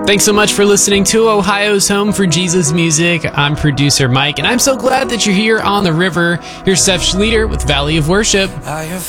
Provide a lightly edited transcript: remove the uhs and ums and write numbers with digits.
Thanks so much for listening to Ohio's Home for Jesus Music. I'm producer Mike, and I'm so glad that you're here on the river. Here's Steph Schleter with Valley of Worship.